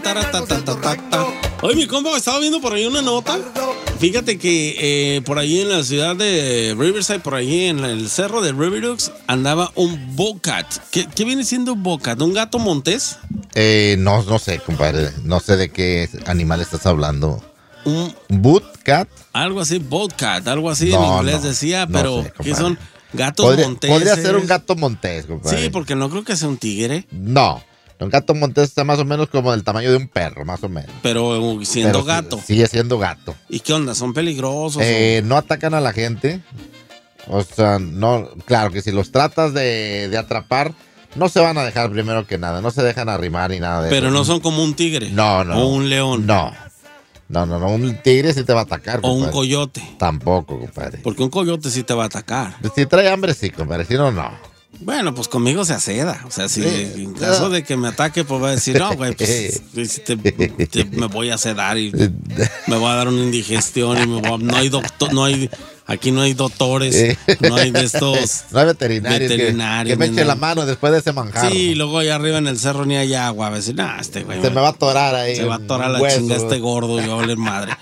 Oye, mi compa, estaba viendo por ahí una nota. Fíjate que por ahí en la ciudad de Riverside, por ahí en el cerro de Riverdogs, andaba un bobcat. ¿Qué viene siendo un bobcat? ¿Un gato montés? No sé, compadre. No sé de qué animal estás hablando. Un ¿Bobcat? Algo así, bobcat, algo así en inglés decía, pero sé, ¿qué son? Gatos monteses. Podría ser un gato montés, compadre. Sí, porque no creo que sea un tigre. No. Un gato montés está más o menos como del tamaño de un perro, más o menos. Pero siendo gato. Sigue siendo gato. ¿Y qué onda? ¿Son peligrosos? No atacan a la gente. O sea, no. Claro que si los tratas de atrapar, no se van a dejar primero que nada. No se dejan arrimar ni nada de eso. Pero no son como un tigre. No. O un león. No. Un tigre sí te va a atacar, O compadre. un coyote. Tampoco, compadre. Porque un coyote sí te va a atacar. Si trae hambre, sí, compadre. Si no, no. Bueno, pues conmigo se aceda. O sea, si en caso de que me ataque, pues va a decir, no, güey, pues me voy a sedar y me voy a dar una indigestión y no hay doctor, aquí no hay doctores, no hay de estos no hay veterinarios que me eche la mano después de ese manjar. Sí, luego allá arriba en el cerro ni hay agua. A decir, este güey. Se me va a atorar ahí. Se va a atorar la chinga este gordo y va a valer madre.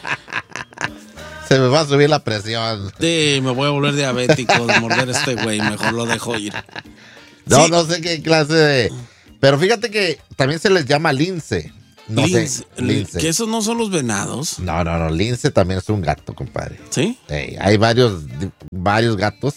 Se me va a subir la presión. Sí, me voy a volver diabético de morder este güey. Mejor lo dejo ir. No sé qué clase de... Pero fíjate que también se les llama lince. Lince. Lince. ¿Que esos no son los venados? No. Lince también es un gato, compadre. ¿Sí? Hay varios gatos.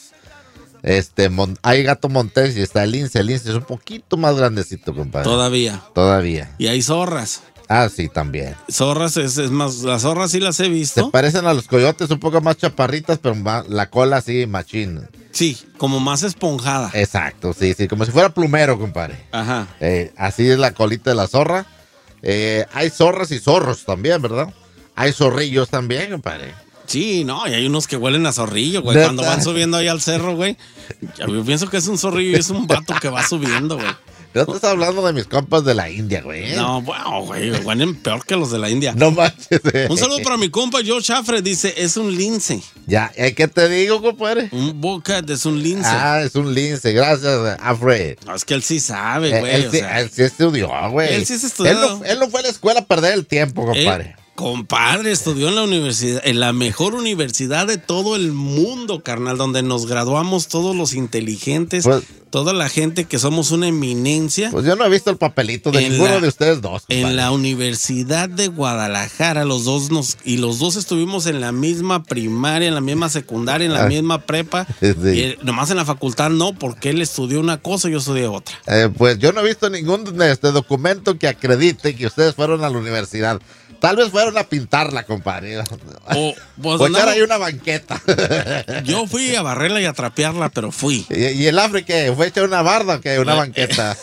Hay gato montés y está el lince. El lince es un poquito más grandecito, compadre. Todavía. Y hay zorras. Ah, sí, también. Zorras es más, las zorras sí las he visto. Se parecen a los coyotes, un poco más chaparritas, pero la cola así, machín. Sí, como más esponjada. Exacto, sí, como si fuera plumero, compadre. Ajá. Así es la colita de la zorra. Hay zorras y zorros también, ¿verdad? Hay zorrillos también, compadre. Sí, no, y hay unos que huelen a zorrillo, güey. Cuando van subiendo ahí al cerro, güey. Yo pienso que es un zorrillo y es un vato que va subiendo, güey. No te estás hablando de mis compas de la India, güey. No, bueno, güey, huelen peor que los de la India. No manches. Un saludo para mi compa Joe Chafre, dice, es un lince. Ya, ¿qué te digo, compadre? Un bobcat es un lince. Es un lince, gracias, Alfred. No, es que él sí sabe, güey. Él sí estudió, güey. Él sí se estudió. Él no fue a la escuela a perder el tiempo, compadre. Compadre, estudió en la universidad, en la mejor universidad de todo el mundo, carnal, donde nos graduamos todos los inteligentes, toda la gente que somos una eminencia. Pues yo no he visto el papelito de ninguno de ustedes dos, compadre. En la Universidad de Guadalajara, los dos estuvimos en la misma primaria, en la misma secundaria, en la misma prepa. Sí. Y nomás en la facultad no, porque él estudió una cosa y yo estudié otra. Pues yo no he visto ningún documento que acredite que ustedes fueron a la universidad. Tal vez fueron a pintarla, compadre. O echar ahí una banqueta. Yo fui a barrerla y a trapearla, pero fui. ¿Y el Afre qué? ¿Fue a echar una barda o qué? ¿Una banqueta?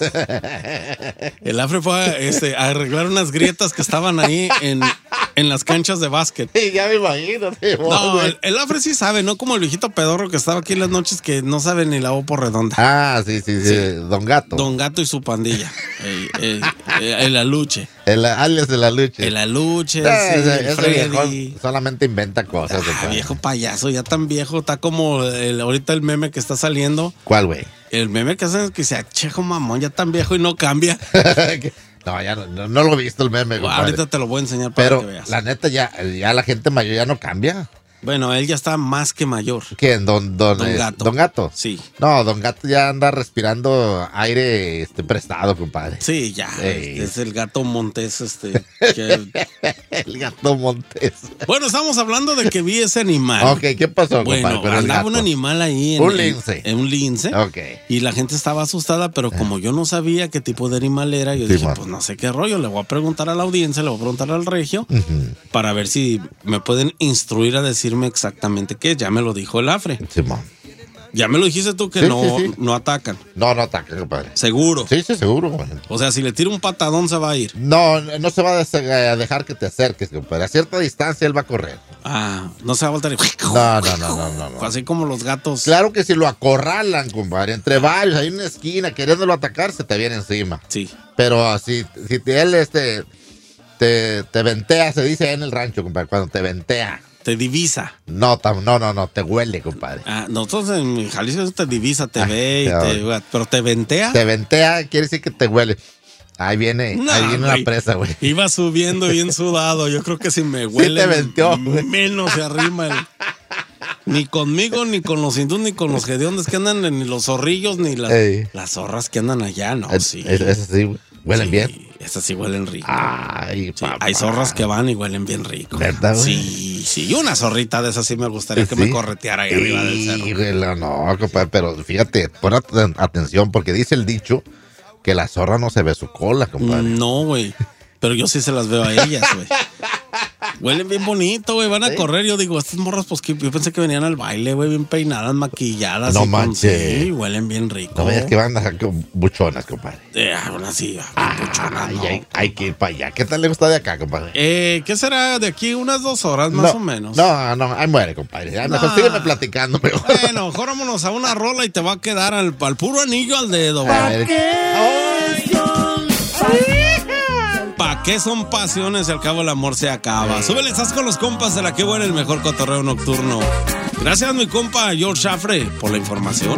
El Afre fue a arreglar unas grietas que estaban ahí en las canchas de básquet. Sí, ya me imagino. No, el Afre sí sabe, no como el viejito pedorro que estaba aquí en las noches que no sabe ni la O por redonda. Ah, sí. Don Gato. Don Gato y su pandilla. El Aluche. Alias de la lucha. El Aluche, ese viejo solamente inventa cosas. Viejo payaso, ya tan viejo, está como ahorita el meme que está saliendo. ¿Cuál, güey? El meme que hacen que se chejo mamón, ya tan viejo y no cambia. No, ya no lo he visto el meme, compadre. Ahorita te lo voy a enseñar para que veas. La neta, ya la gente mayor ya no cambia. Bueno, él ya está más que mayor. ¿Quién? Don Gato. ¿Don Gato? Sí. No, Don Gato ya anda respirando aire prestado, compadre. Sí, ya. Es el gato montés, El gato montés. Bueno, estamos hablando de que vi ese animal. Ok, ¿qué pasó, compadre? Bueno, andaba un animal ahí. Un lince. Un lince. Ok. Y la gente estaba asustada, pero como yo no sabía qué tipo de animal era, yo dije, pues no sé qué rollo. Le voy a preguntar a la audiencia, le voy a preguntar al regio, para ver si me pueden instruir a decirme exactamente qué es. Ya me lo dijo el Afre. Sí, man. Ya me lo dijiste tú que no atacan. No atacan, compadre. ¿Seguro? Sí, seguro, güey. O sea, si le tiro un patadón se va a ir. No se va a dejar que te acerques, compadre. A cierta distancia él va a correr. No se va a voltar y... No. Así como los gatos. Claro que si lo acorralan, compadre, entre varios, hay una esquina queriéndolo atacar, se te viene encima. Sí. Pero si él te ventea, se dice en el rancho, compadre, cuando te ventea. Te divisa. No, te huele, compadre. Nosotros en Jalisco te divisa, te ve, pero te ventea. Te ventea, quiere decir que te huele. Ahí viene una presa, güey. Iba subiendo bien sudado. Yo creo que si me huele, sí te venteó, menos se arrima ni conmigo, ni con los hindús, ni con los hediondos que andan, ni los zorrillos, ni las zorras que andan allá, ¿no? Sí. Esas sí, huelen bien. Esas sí huelen rico. Ay, sí, hay zorras que van y huelen bien rico. ¿Verdad, güey? Sí. Y una zorrita de esas sí me gustaría que me correteara ahí arriba del cerro. No, compadre, pero fíjate, pon atención, porque dice el dicho que la zorra no se ve su cola, compadre. No, güey. Pero yo sí se las veo a ellas, güey. Huelen bien bonito, güey. Van a correr. Yo digo, estas morras, pues que yo pensé que venían al baile, güey, bien peinadas, maquilladas. No manches. Sí, huelen bien rico. No veas que van a dejar buchonas, compadre. Aún así, buchonas. No. Hay que ir para allá. ¿Qué tal le gusta de acá, compadre? ¿Qué será de aquí? Unas 2 horas más o menos. No, ahí muere, compadre. Mejor sígueme platicando, mejor. Bueno, mejor vámonos a una rola y te va a quedar al puro anillo al dedo. ¿Para qué son pasiones si al cabo el amor se acaba? Súbele, estás con los compas de la que buena, el mejor cotorreo nocturno. Gracias, mi compa George Shafre, por la información.